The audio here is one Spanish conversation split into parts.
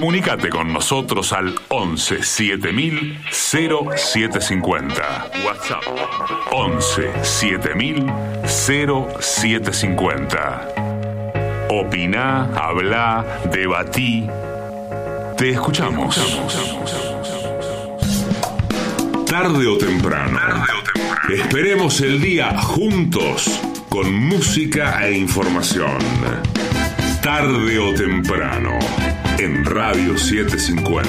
Comunicate con nosotros al 11 7000 0750. WhatsApp 11 7000 0750. Opiná, hablá, debatí. Te escuchamos. Tarde o temprano. Esperemos el día juntos con música e información. Tarde o temprano en Radio 750.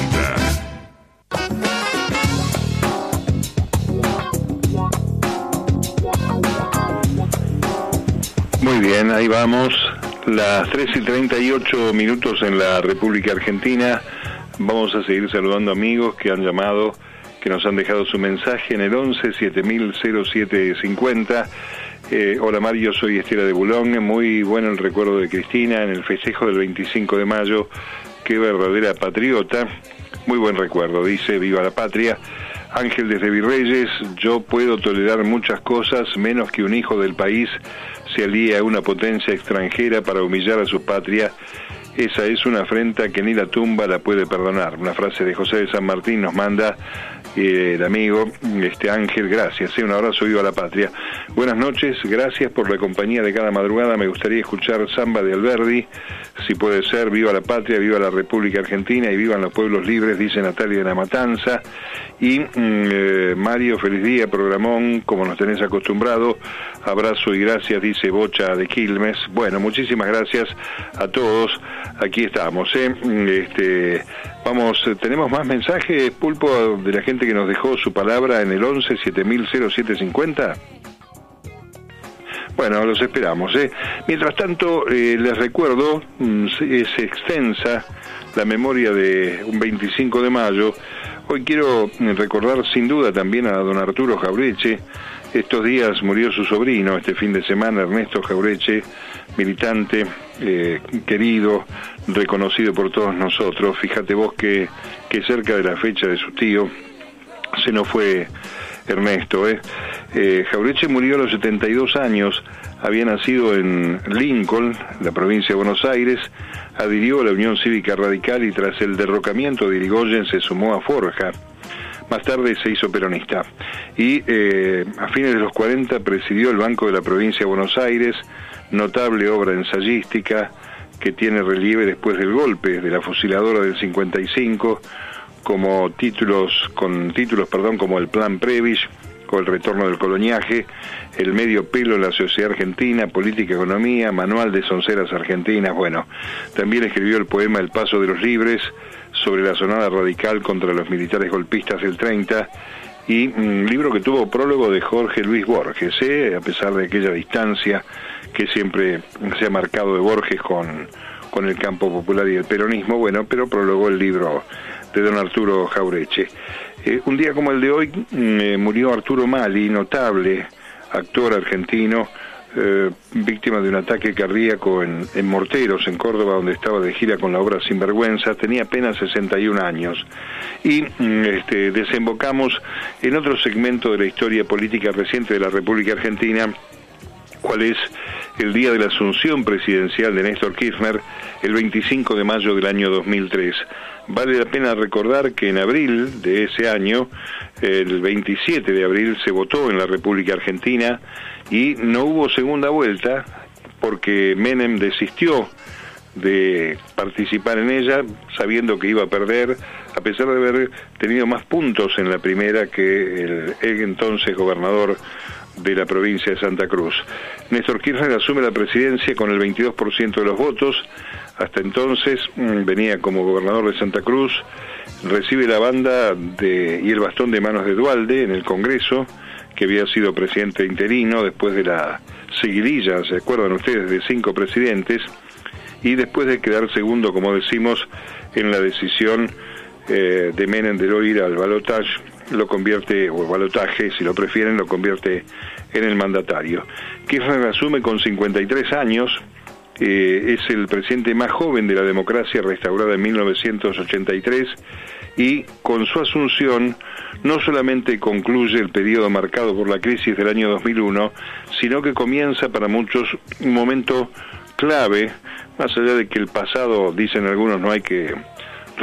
Muy bien, ahí vamos. Las 3:38 en la República Argentina. Vamos a seguir saludando amigos que han llamado, que nos han dejado su mensaje en el 11 7000 0750. Hola Mario, soy Estela de Boulogne. Muy bueno el recuerdo de Cristina en el festejo del 25 de mayo. Qué verdadera patriota. Muy buen recuerdo, dice, viva la patria. Ángel desde Virreyes, yo puedo tolerar muchas cosas, menos que un hijo del país se alíe a una potencia extranjera para humillar a su patria. Esa es una afrenta que ni la tumba la puede perdonar. Una frase de José de San Martín nos manda el amigo Ángel. Gracias, un abrazo, viva la patria. Buenas noches, gracias por la compañía de cada madrugada. Me gustaría escuchar Samba de Alberdi, si puede ser. Viva la patria, viva la República Argentina y vivan los pueblos libres, dice Natalia de la Matanza. Y Mario, feliz día, programón, como nos tenés acostumbrado. Abrazo y gracias, dice Bocha de Quilmes. Bueno, muchísimas gracias a todos. Aquí estamos, Vamos, tenemos más mensajes, Pulpo, de la gente que nos dejó su palabra en el 11 7000 0750. Bueno, los esperamos, Mientras tanto, les recuerdo, es extensa la memoria de un 25 de mayo. Hoy quiero recordar sin duda también a don Arturo Jaureche. Estos días murió su sobrino, este fin de semana, Ernesto Jaureche, militante, querido, reconocido por todos nosotros. Fíjate vos que cerca de la fecha de su tío se nos fue Ernesto. Jaureche murió a los 72 años, había nacido en Lincoln, la provincia de Buenos Aires, adhirió a la Unión Cívica Radical y tras el derrocamiento de Irigoyen se sumó a Forja. Más tarde se hizo peronista y a fines de los 40 presidió el Banco de la Provincia de Buenos Aires, notable obra ensayística que tiene relieve después del golpe de la fusiladora del 55, con títulos como el Plan Prebisch o el retorno del coloniaje, el medio pelo en la sociedad argentina, política, economía, manual de sonceras argentinas. Bueno, también escribió el poema El Paso de los Libres, sobre la sonada radical contra los militares golpistas del 30, y un libro que tuvo prólogo de Jorge Luis Borges, a pesar de aquella distancia que siempre se ha marcado de Borges con el campo popular y el peronismo. Bueno, pero prologó el libro de don Arturo Jaureche. Un día como el de hoy murió Arturo Mali, notable actor argentino, víctima de un ataque cardíaco en Morteros, en Córdoba, donde estaba de gira con la obra Sinvergüenza. Tenía apenas 61 años. Y desembocamos en otro segmento de la historia política reciente de la República Argentina, cuál es el día de la asunción presidencial de Néstor Kirchner, el 25 de mayo del año 2003. Vale la pena recordar que en abril de ese año, el 27 de abril, se votó en la República Argentina y no hubo segunda vuelta porque Menem desistió de participar en ella, sabiendo que iba a perder, a pesar de haber tenido más puntos en la primera que el entonces gobernador de la provincia de Santa Cruz. Néstor Kirchner asume la presidencia con el 22% de los votos. Hasta entonces venía como gobernador de Santa Cruz, recibe la banda y el bastón de manos de Duhalde en el Congreso, que había sido presidente interino después de la seguidilla, ¿se acuerdan ustedes?, de 5 presidentes, y después de quedar segundo, como decimos, en la decisión de Menem de no ir al balotaje, lo convierte, o balotaje, si lo prefieren, lo convierte en el mandatario. Kirchner asume con 53 años, es el presidente más joven de la democracia restaurada en 1983, y con su asunción no solamente concluye el periodo marcado por la crisis del año 2001, sino que comienza para muchos un momento clave, más allá de que el pasado, dicen algunos, no hay que